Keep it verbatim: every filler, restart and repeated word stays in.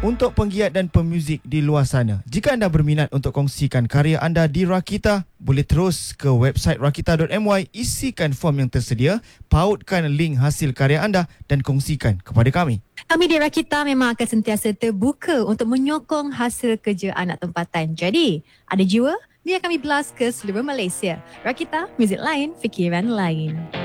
Untuk penggiat dan pemuzik di luar sana, jika anda berminat untuk kongsikan karya anda di Rakita, boleh terus ke website rakita dot my, isikan form yang tersedia, pautkan link hasil karya anda dan kongsikan kepada kami. Kami di Rakita memang akan sentiasa terbuka untuk menyokong hasil kerja anak tempatan. Jadi, ada jiwa, biar kami blast ke seluruh Malaysia. Rakita, muzik lain, fikiran lain.